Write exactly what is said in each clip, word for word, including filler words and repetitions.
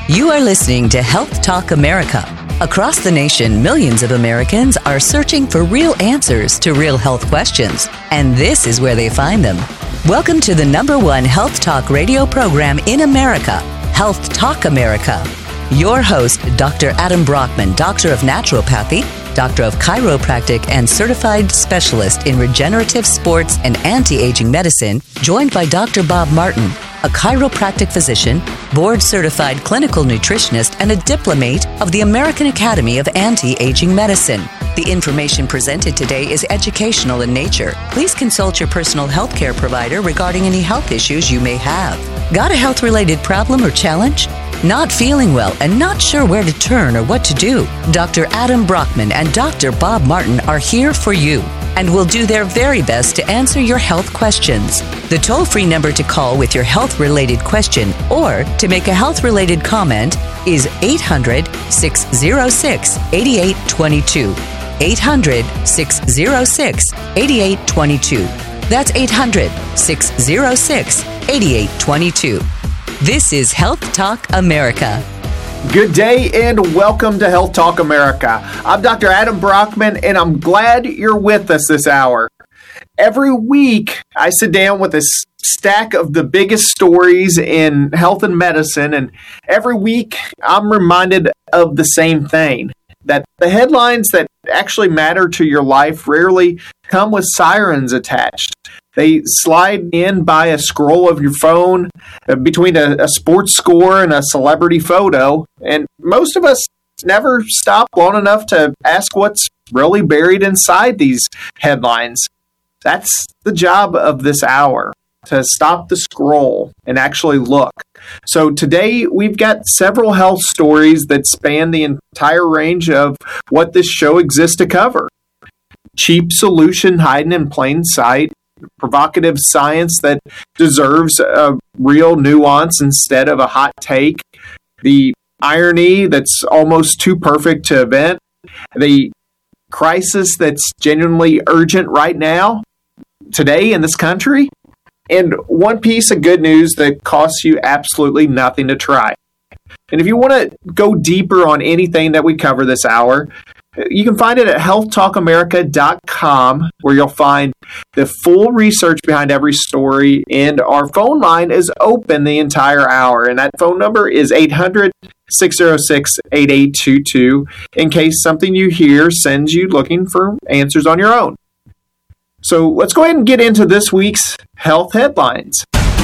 You are listening to Health Talk America. Across the nation, millions of Americans are searching for real answers to real health questions, and this is where they find them. Welcome to the number one health talk radio program in America, Health Talk America. Your host, Doctor Adam Brockman, Doctor of Naturopathy, Doctor of Chiropractic, and Certified Specialist in Regenerative Sports and Anti-Aging Medicine, joined by Doctor Bob Martin, a chiropractic physician, board-certified clinical nutritionist, and a diplomate of the American Academy of Anti-Aging Medicine. The information presented today is educational in nature. Please consult your personal health care provider regarding any health issues you may have. Got a health-related problem or challenge? Not feeling well and not sure where to turn or what to do? Doctor Adam Brockman and Doctor Bob Martin are here for you and will do their very best to answer your health questions. The toll-free number to call with your health-related question or to make a health-related comment is eight hundred, six oh six, eight eight two two. eight hundred, six oh six, eight eight two two. That's eight hundred, six oh six, eight eight two two. This is Health Talk America. Good day and welcome to Health Talk America. I'm Doctor Adam Brockman and I'm glad you're with us this hour. Every week I sit down with a stack of the biggest stories in health and medicine, and every week I'm reminded of the same thing, that the headlines that actually matter to your life rarely come with sirens attached. They slide in by a scroll of your phone uh, between a, a sports score and a celebrity photo. And most of us never stop long enough to ask what's really buried inside these headlines. That's the job of this hour, to stop the scroll and actually look. So today we've got several health stories that span the entire range of what this show exists to cover. Cheap solution hiding in plain sight, provocative science that deserves a real nuance instead of a hot take, the irony that's almost too perfect to event, the crisis that's genuinely urgent right now, today in this country, and one piece of good news that costs you absolutely nothing to try. And if you want to go deeper on anything that we cover this hour, you can find it at health talk america dot com, where you'll find the full research behind every story, and our phone line is open the entire hour, and that phone number is eight hundred, six oh six, eight eight two two, in case something you hear sends you looking for answers on your own. So let's go ahead and get into this week's health headlines.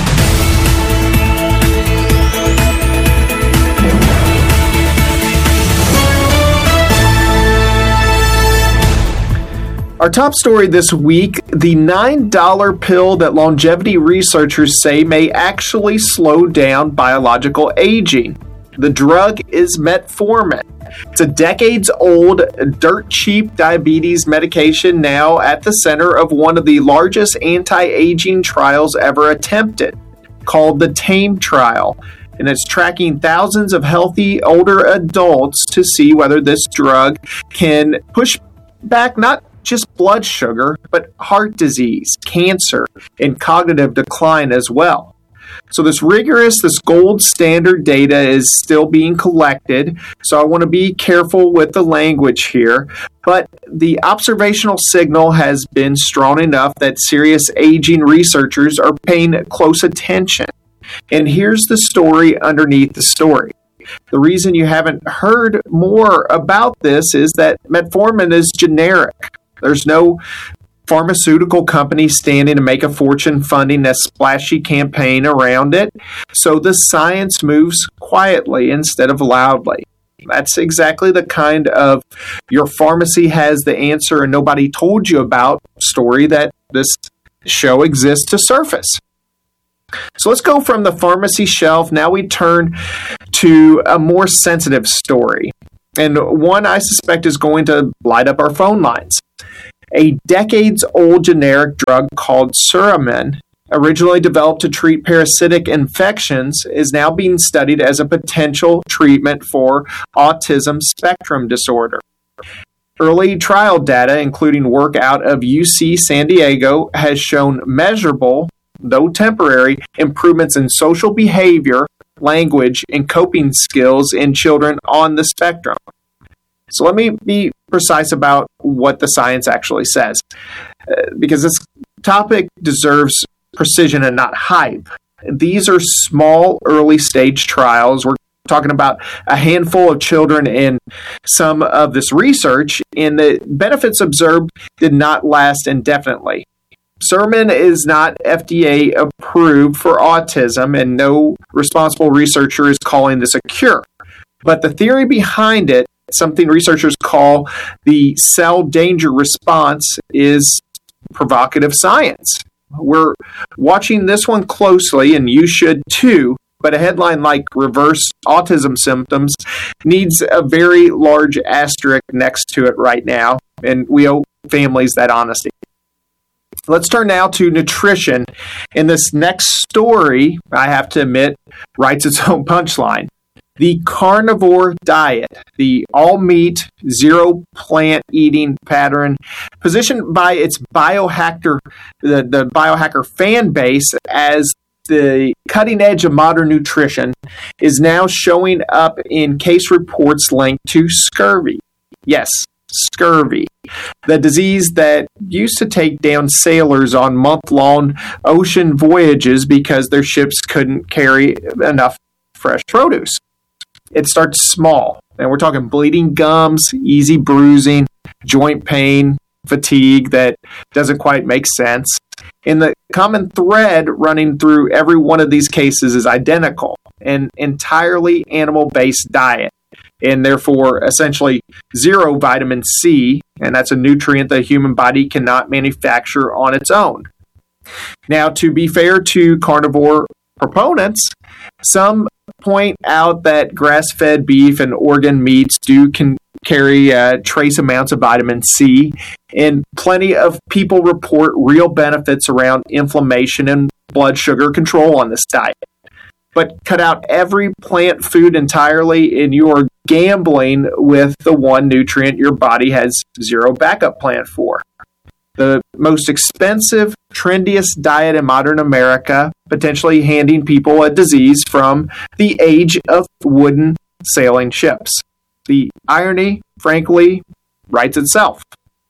Our top story this week, the nine dollar pill that longevity researchers say may actually slow down biological aging. The drug is metformin. It's a decades-old, dirt-cheap diabetes medication now at the center of one of the largest anti-aging trials ever attempted, called the TAME trial. And it's tracking thousands of healthy older adults to see whether this drug can push back not just blood sugar, but heart disease, cancer, and cognitive decline as well. So this rigorous, this gold standard data is still being collected, so I want to be careful with the language here, but the observational signal has been strong enough that serious aging researchers are paying close attention. And here's the story underneath the story. The reason you haven't heard more about this is that metformin is generic. There's no pharmaceutical company standing to make a fortune funding a splashy campaign around it. So the science moves quietly instead of loudly. That's exactly the kind of your pharmacy has the answer and nobody told you about story that this show exists to surface. So let's go from the pharmacy shelf. Now we turn to a more sensitive story, and one I suspect is going to light up our phone lines. A decades-old generic drug called Suramin, originally developed to treat parasitic infections, is now being studied as a potential treatment for autism spectrum disorder. Early trial data, including work out of U C San Diego, has shown measurable, though temporary, improvements in social behavior language, and coping skills in children on the spectrum. So let me be precise about what the science actually says, uh, because this topic deserves precision and not hype. These are small, early-stage trials. We're talking about a handful of children in some of this research, and the benefits observed did not last indefinitely. Sermon is not F D A approved for autism, and no responsible researcher is calling this a cure. But the theory behind it, something researchers call the cell danger response, is provocative science. We're watching this one closely, and you should too, but a headline like reverse autism symptoms needs a very large asterisk next to it right now, and we owe families that honesty. Let's turn now to nutrition. And this next story, I have to admit, writes its own punchline. The carnivore diet, the all-meat, zero-plant eating pattern, positioned by its biohacker, the, the biohacker fan base as the cutting edge of modern nutrition, is now showing up in case reports linked to scurvy. Yes, scurvy, the disease that used to take down sailors on month-long ocean voyages because their ships couldn't carry enough fresh produce. It starts small, and we're talking bleeding gums, easy bruising, joint pain, fatigue that doesn't quite make sense. And the common thread running through every one of these cases is identical: an entirely animal-based diet, and therefore essentially zero vitamin C, and that's a nutrient the human body cannot manufacture on its own. Now, to be fair to carnivore proponents, some point out that grass-fed beef and organ meats do can carry uh, trace amounts of vitamin C, and plenty of people report real benefits around inflammation and blood sugar control on this diet. But cut out every plant food entirely, and you are gambling with the one nutrient your body has zero backup plan for. The most expensive, trendiest diet in modern America, potentially handing people a disease from the age of wooden sailing ships. The irony, frankly, writes itself.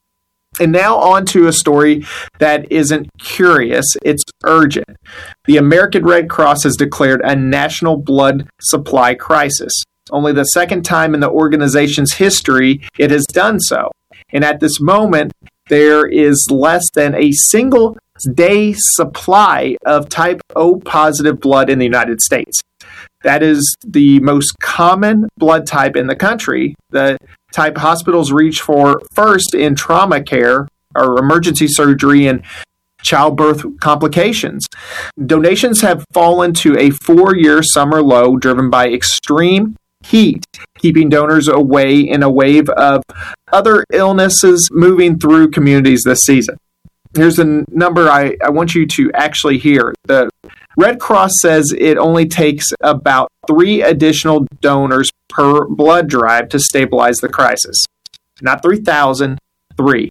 And now on to a story that isn't curious, it's urgent. The American Red Cross has declared a national blood supply crisis. Only the second time in the organization's history it has done so. And at this moment, there is less than a single day supply of type O positive blood in the United States. That is the most common blood type in the country. The type hospitals reach for first in trauma care or emergency surgery and childbirth complications. Donations have fallen to a four-year summer low driven by extreme heat, keeping donors away in a wave of other illnesses moving through communities this season. Here's the number I, I want you to actually hear. The Red Cross says it only takes about three additional donors per blood drive to stabilize the crisis. Not three thousand, three.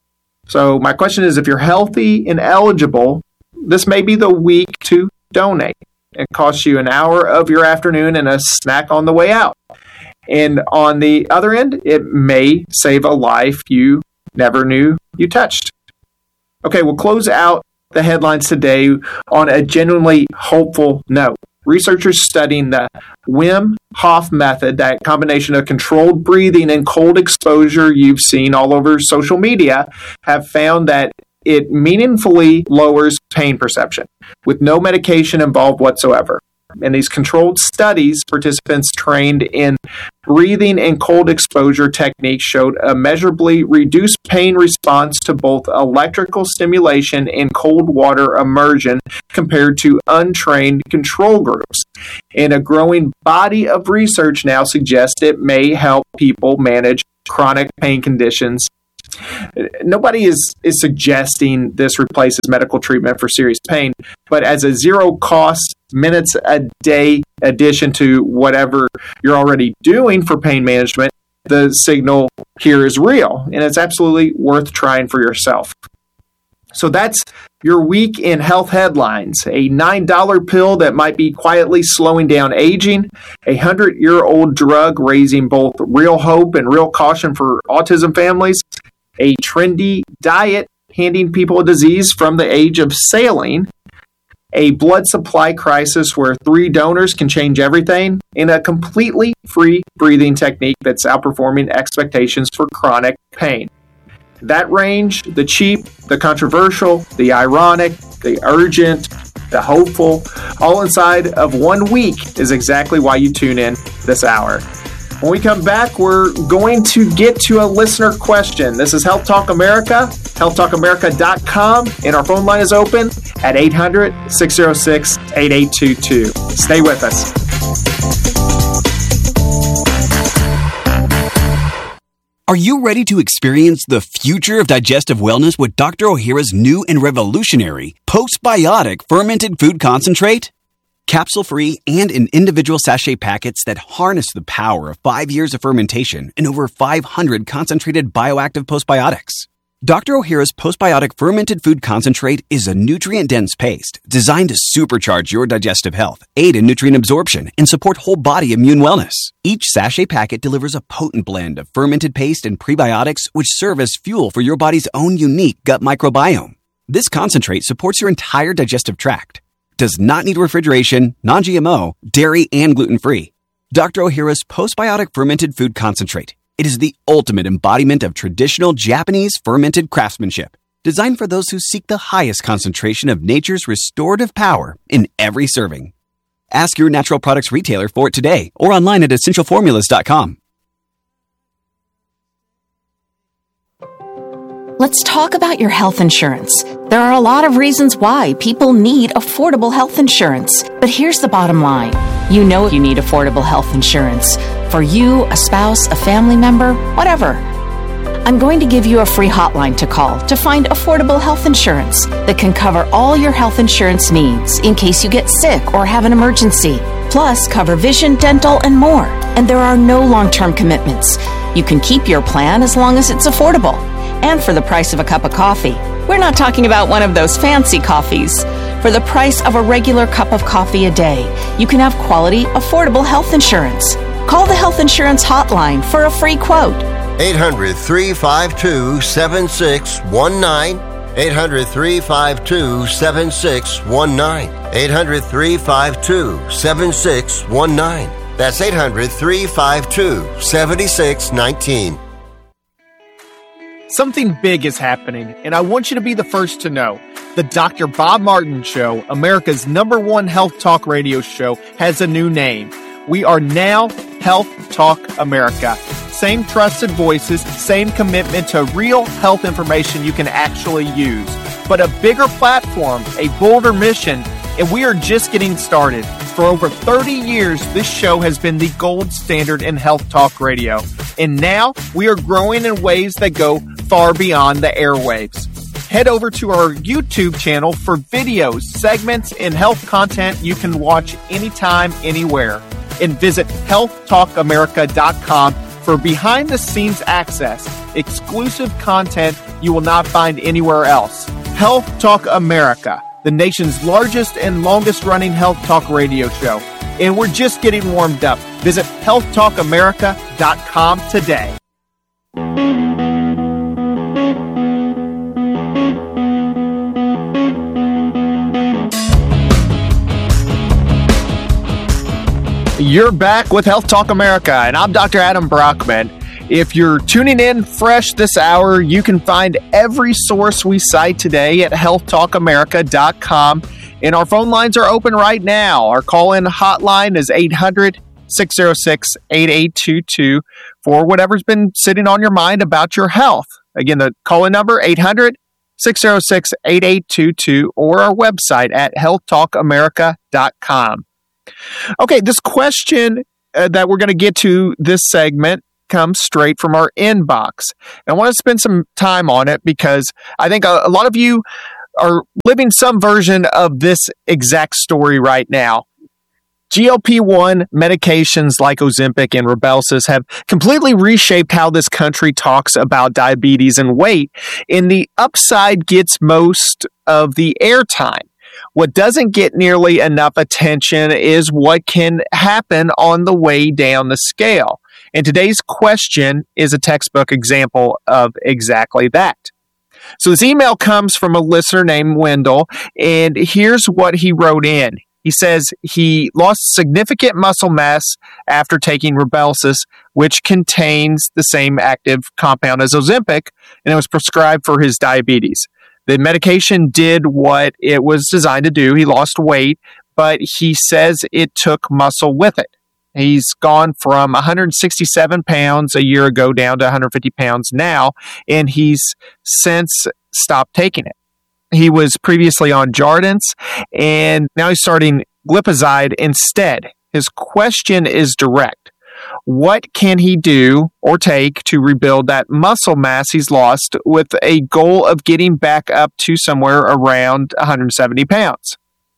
So my question is, if you're healthy and eligible, this may be the week to donate. It costs you an hour of your afternoon and a snack on the way out. And on the other end, it may save a life you never knew you touched. Okay, we'll close out the headlines today on a genuinely hopeful note. Researchers studying the Wim Hof method, that combination of controlled breathing and cold exposure you've seen all over social media, have found that it meaningfully lowers pain perception with no medication involved whatsoever. In these controlled studies, participants trained in breathing and cold exposure techniques showed a measurably reduced pain response to both electrical stimulation and cold water immersion compared to untrained control groups. And a growing body of research now suggests it may help people manage chronic pain conditions. Nobody is, is suggesting this replaces medical treatment for serious pain, but as a zero-cost, minutes-a-day addition to whatever you're already doing for pain management, the signal here is real, and it's absolutely worth trying for yourself. So that's Your week in health headlines: a nine dollar pill that might be quietly slowing down aging, a hundred-year-old drug raising both real hope and real caution for autism families, a trendy diet handing people a disease from the age of sailing, a blood supply crisis where three donors can change everything, and a completely free breathing technique that's outperforming expectations for chronic pain. That range, the cheap, the controversial, the ironic, the urgent, the hopeful, all inside of one week is exactly why you tune in this hour. When we come back, we're going to get to a listener question. This is Health Talk America, health talk america dot com, and our phone line is open at eight hundred, six oh six, eight eight two two. Stay with us. Are you ready to experience the future of digestive wellness with Doctor Ohhira's new and revolutionary postbiotic fermented food concentrate? Capsule-free and in individual sachet packets that harness the power of five years of fermentation and over five hundred concentrated bioactive postbiotics. Doctor Ohhira's postbiotic fermented food concentrate is a nutrient-dense paste designed to supercharge your digestive health, aid in nutrient absorption, and support whole body immune wellness. Each sachet packet delivers a potent blend of fermented paste and prebiotics which serve as fuel for your body's own unique gut microbiome. This concentrate supports your entire digestive tract, does not need refrigeration, non-G M O, dairy, and gluten-free. Doctor Ohhira's postbiotic fermented food concentrate. It is the ultimate embodiment of traditional Japanese fermented craftsmanship, designed for those who seek the highest concentration of nature's restorative power in every serving. Ask your natural products retailer for it today or online at essential formulas dot com. Let's talk about your health insurance. There are a lot of reasons why people need affordable health insurance. But here's the bottom line. You know you need affordable health insurance. For you, a spouse, a family member, whatever. I'm going to give you a free hotline to call to find affordable health insurance that can cover all your health insurance needs in case you get sick or have an emergency. Plus, cover vision, dental, and more. And there are no long-term commitments. You can keep your plan as long as it's affordable. And for the price of a cup of coffee. We're not talking about one of those fancy coffees. For the price of a regular cup of coffee a day, you can have quality, affordable health insurance. Call the Health Insurance Hotline for a free quote. eight hundred, three five two, seven six one nine. eight hundred, three five two, seven six one nine. eight hundred, three five two, seven six one nine. That's eight hundred, three five two, seven six one nine. Something big is happening, and I want you to be the first to know. The Doctor Bob Martin Show, America's number one health talk radio show, has a new name. We are now Health Talk America. Same trusted voices, same commitment to real health information you can actually use. But a bigger platform, a bolder mission, and we are just getting started. For over thirty years, this show has been the gold standard in health talk radio. And now we are growing in ways that go far beyond the airwaves. Head over to our YouTube channel for videos, segments, and health content you can watch anytime, anywhere. And visit health talk america dot com for behind-the-scenes access, exclusive content you will not find anywhere else. Health Talk America, the nation's largest and longest-running health talk radio show. And we're just getting warmed up. Visit health talk america dot com today. You're back with Health Talk America, and I'm Doctor Adam Brockman. If you're tuning in fresh this hour, you can find every source we cite today at health talk america dot com. And our phone lines are open right now. Our call-in hotline is eight hundred, six oh six, eight eight two two for whatever's been sitting on your mind about your health. Again, the call-in number, eight hundred, six oh six, eight eight two two, or our website at health talk america dot com. Okay, this question uh, that we're going to get to this segment comes straight from our inbox. And I want to spend some time on it because I think a, a lot of you are living some version of this exact story right now. G L P one medications like Ozempic and Rybelsus have completely reshaped how this country talks about diabetes and weight, and the upside gets most of the airtime. What doesn't get nearly enough attention is what can happen on the way down the scale. And today's question is a textbook example of exactly that. So this email comes from a listener named Wendell, and here's what he wrote in. He says he lost significant muscle mass after taking Rybelsus, which contains the same active compound as Ozempic, and it was prescribed for his diabetes. The medication did what it was designed to do. He lost weight, but he says it took muscle with it. He's gone from one hundred sixty-seven pounds a year ago down to one hundred fifty pounds now, and he's since stopped taking it. He was previously on Jardiance, and now he's starting glipizide instead. His question is direct. What can he do or take to rebuild that muscle mass he's lost with a goal of getting back up to somewhere around one hundred seventy pounds?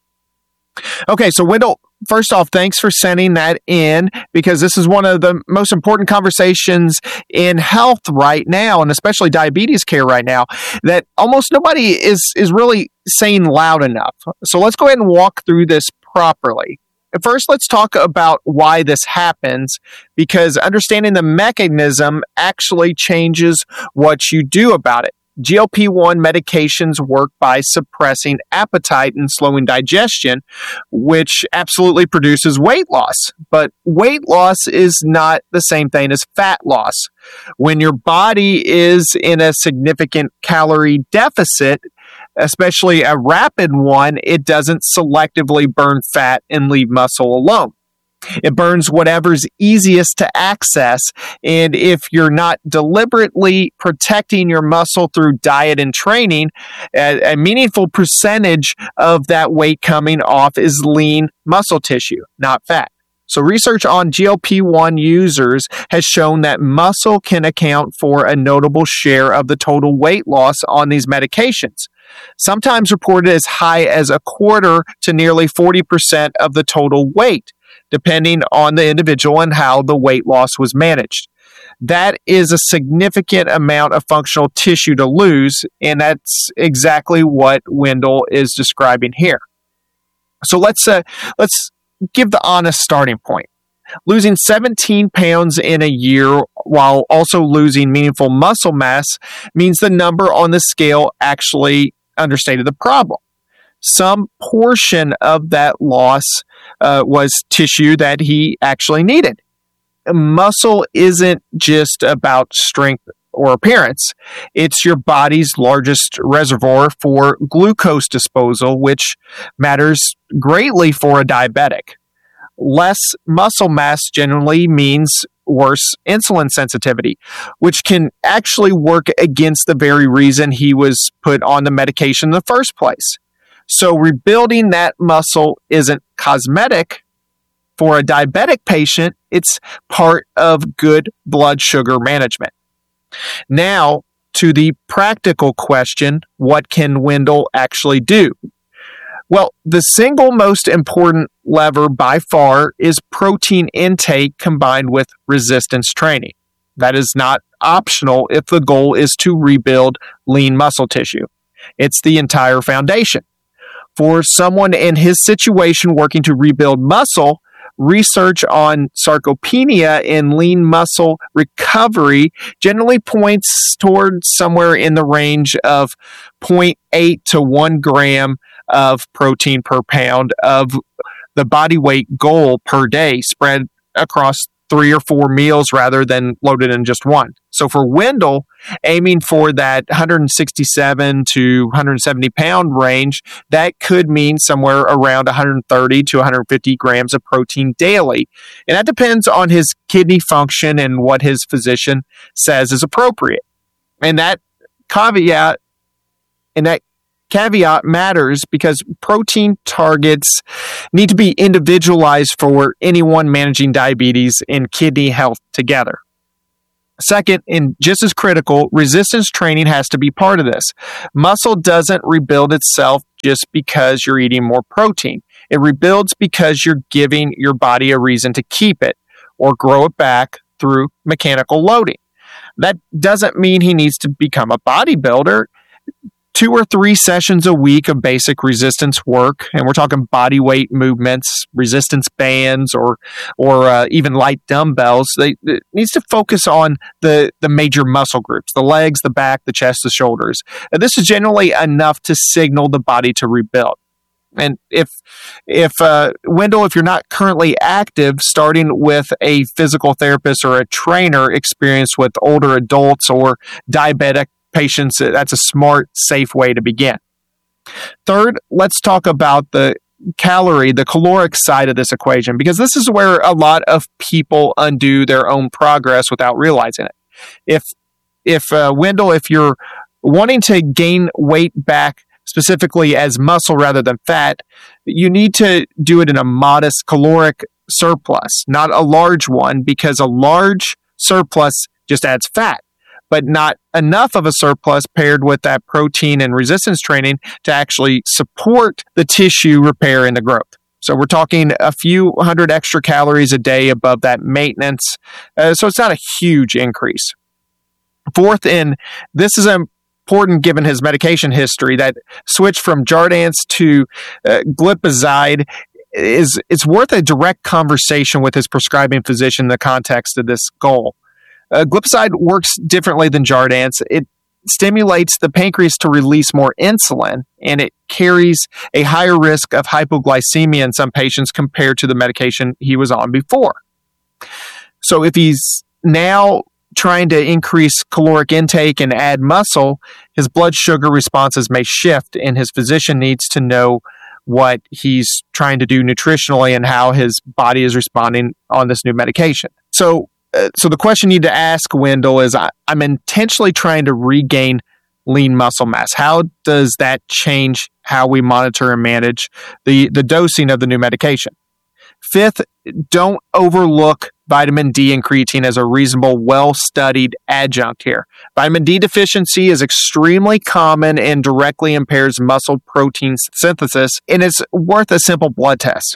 Okay, so Wendell, first off, thanks for sending that in, because this is one of the most important conversations in health right now, and especially diabetes care right now, that almost nobody is, is really saying loud enough. So let's go ahead and walk through this properly. First, let's talk about why this happens, because understanding the mechanism actually changes what you do about it. G L P one medications work by suppressing appetite and slowing digestion, which absolutely produces weight loss. But weight loss is not the same thing as fat loss. When your body is in a significant calorie deficit, especially a rapid one, it doesn't selectively burn fat and leave muscle alone. It burns whatever's easiest to access, and if you're not deliberately protecting your muscle through diet and training, a, a meaningful percentage of that weight coming off is lean muscle tissue, not fat. So research on G L P one users has shown that muscle can account for a notable share of the total weight loss on these medications, sometimes reported as high as a quarter to nearly forty percent of the total weight, depending on the individual and how the weight loss was managed. That is a significant amount of functional tissue to lose, and that's exactly what Wendell is describing here. So let's uh, let's give the honest starting point. Losing seventeen pounds in a year while also losing meaningful muscle mass means the number on the scale actually understated the problem. Some portion of that loss uh, was tissue that he actually needed. Muscle isn't just about strength or appearance. It's your body's largest reservoir for glucose disposal, which matters greatly for a diabetic. Less muscle mass generally means worse insulin sensitivity, which can actually work against the very reason he was put on the medication in the first place. So rebuilding that muscle isn't cosmetic. For a diabetic patient, it's part of good blood sugar management. Now, to the practical question, what can Wendell actually do? Well, the single most important lever by far is protein intake combined with resistance training. That is not optional if the goal is to rebuild lean muscle tissue. It's the entire foundation. For someone in his situation working to rebuild muscle, research on sarcopenia and lean muscle recovery generally points towards somewhere in the range of zero point eight to one gram of protein per pound of the body weight goal per day, spread across three or four meals rather than loaded in just one. So for Wendell, aiming for that one hundred sixty-seven to one hundred seventy pound range, that could mean somewhere around one hundred thirty to one hundred fifty grams of protein daily. And that depends on his kidney function and what his physician says is appropriate. And that caveat, and that caveat matters because protein targets need to be individualized for anyone managing diabetes and kidney health together. Second, and just as critical, resistance training has to be part of this. Muscle doesn't rebuild itself just because you're eating more protein. It rebuilds because you're giving your body a reason to keep it or grow it back through mechanical loading. That doesn't mean he needs to become a bodybuilder. Two or three sessions a week of basic resistance work, and we're talking body weight movements, resistance bands, or or uh, even light dumbbells. They, it needs to focus on the, the major muscle groups, the legs, the back, the chest, the shoulders. And this is generally enough to signal the body to rebuild. And if, if uh, Wendell, if you're not currently active, starting with a physical therapist or a trainer experienced with older adults or diabetic patients, that's a smart, safe way to begin. Third, let's talk about the calorie, the caloric side of this equation, because this is where a lot of people undo their own progress without realizing it. If, if uh, Wendell, if you're wanting to gain weight back specifically as muscle rather than fat, you need to do it in a modest caloric surplus, not a large one, because a large surplus just adds fat, but not enough of a surplus paired with that protein and resistance training to actually support the tissue repair and the growth. So we're talking a few hundred extra calories a day above that maintenance. Uh, so it's not a huge increase. Fourth, and this is important given his medication history, that switch from Jardiance to uh, glipizide is it's worth a direct conversation with his prescribing physician in the context of this goal. Uh, glipizide works differently than Jardiance. It stimulates the pancreas to release more insulin, and it carries a higher risk of hypoglycemia in some patients compared to the medication he was on before. So if he's now trying to increase caloric intake and add muscle, his blood sugar responses may shift, and his physician needs to know what he's trying to do nutritionally and how his body is responding on this new medication. So Uh, so the question you need to ask, Wendell, is I, I'm intentionally trying to regain lean muscle mass. How does that change how we monitor and manage the, the dosing of the new medication? Fifth, don't overlook vitamin D and creatine as a reasonable, well-studied adjunct here. Vitamin D deficiency is extremely common and directly impairs muscle protein synthesis, and it's worth a simple blood test.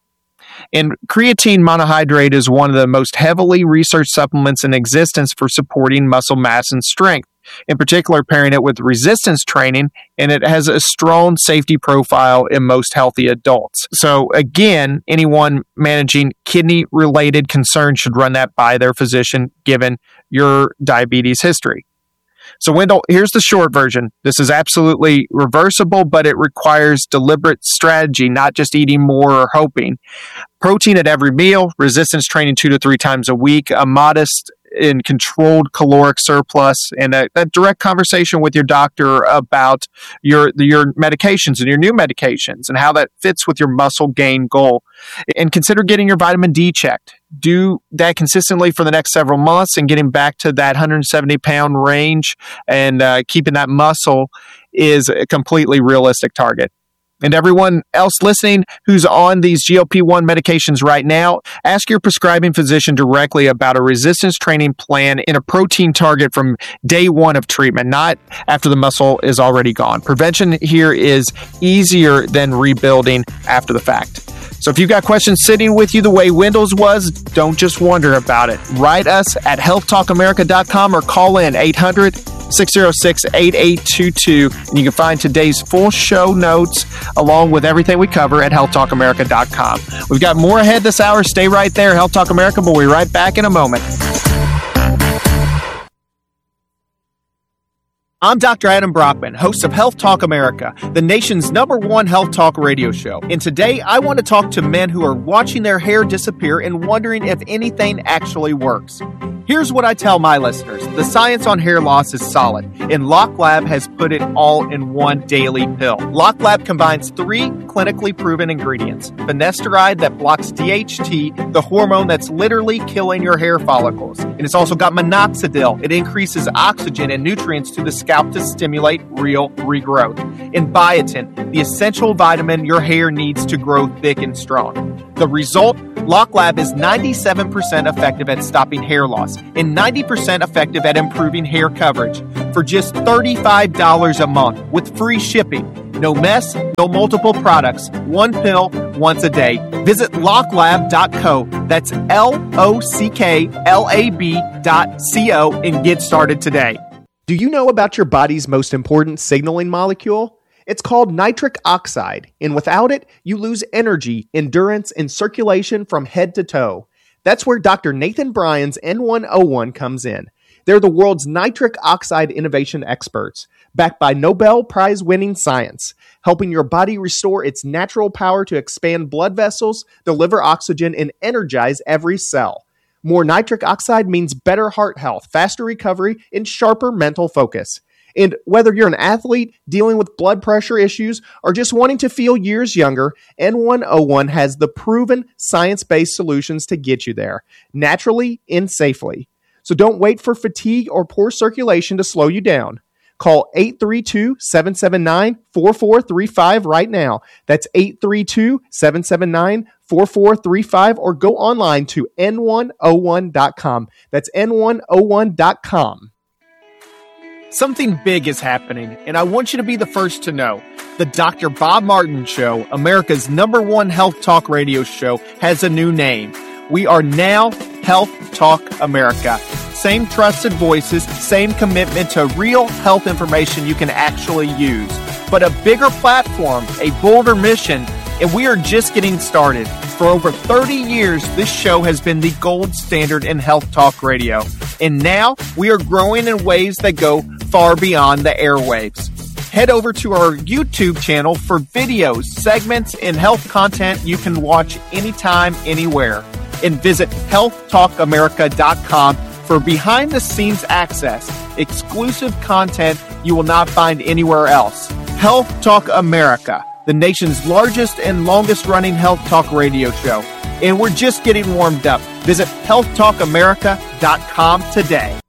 And creatine monohydrate is one of the most heavily researched supplements in existence for supporting muscle mass and strength, in particular pairing it with resistance training, and it has a strong safety profile in most healthy adults. So again, anyone managing kidney-related concerns should run that by their physician given your diabetes history. So Wendell, here's the short version. This is absolutely reversible, but it requires deliberate strategy, not just eating more or hoping. Protein at every meal, resistance training two to three times a week, a modest and controlled caloric surplus, and a, a direct conversation with your doctor about your your medications and your new medications and how that fits with your muscle gain goal. And consider getting your vitamin D checked. Do that consistently for the next several months, and getting back to that one hundred seventy pound range and uh, keeping that muscle is a completely realistic target. And everyone else listening who's on these G L P one medications right now, ask your prescribing physician directly about a resistance training plan and a protein target from day one of treatment, not after the muscle is already gone. Prevention here is easier than rebuilding after the fact. So if you've got questions sitting with you the way Wendell's was, don't just wonder about it. Write us at health talk america dot com or call in eight hundred, six oh six, eight eight two two, and you can find today's full show notes along with everything we cover at health talk america dot com. We've got more ahead this hour. Stay right there. Health Talk America. We'll be right back in a moment. I'm Doctor Adam Brockman, host of Health Talk America, the nation's number one health talk radio show. And today, I want to talk to men who are watching their hair disappear and wondering if anything actually works. Here's what I tell my listeners. The science on hair loss is solid, and LockLab has put it all in one daily pill. LockLab combines three clinically proven ingredients. Finasteride that blocks D H T, the hormone that's literally killing your hair follicles. And it's also got minoxidil. It increases oxygen and nutrients to the scalp to stimulate real regrowth. And biotin, the essential vitamin your hair needs to grow thick and strong. The result? LockLab is ninety-seven percent effective at stopping hair loss and ninety percent effective at improving hair coverage for just thirty-five dollars a month with free shipping. No mess, no multiple products. One pill, once a day. Visit lock lab dot co. That's L O C K L A B dot C O and get started today. Do you know about your body's most important signaling molecule? It's called nitric oxide, and without it, you lose energy, endurance, and circulation from head to toe. That's where Doctor Nathan Bryan's N one oh one comes in. They're the world's nitric oxide innovation experts, backed by Nobel Prize-winning science, helping your body restore its natural power to expand blood vessels, deliver oxygen, and energize every cell. More nitric oxide means better heart health, faster recovery, and sharper mental focus. And whether you're an athlete dealing with blood pressure issues or just wanting to feel years younger, N one oh one has the proven science-based solutions to get you there, naturally and safely. So don't wait for fatigue or poor circulation to slow you down. Call eight three two, seven seven nine, four four three five right now. That's eight three two, seven seven nine, four four three five or go online to N one oh one dot com. That's N one oh one dot com. Something big is happening, and I want you to be the first to know. The Doctor Bob Martin Show, America's number one health talk radio show, has a new name. We are now Health Talk America. Same trusted voices, same commitment to real health information you can actually use. But a bigger platform, a bolder mission, and we are just getting started. For over thirty years, this show has been the gold standard in health talk radio. And now we are growing in ways that go far beyond the airwaves. Head over to our YouTube channel for videos, segments, and health content you can watch anytime, anywhere. And visit health talk america dot com for behind-the-scenes access, exclusive content you will not find anywhere else. Health Talk America, the nation's largest and longest-running health talk radio show. And we're just getting warmed up. Visit health talk america dot com today.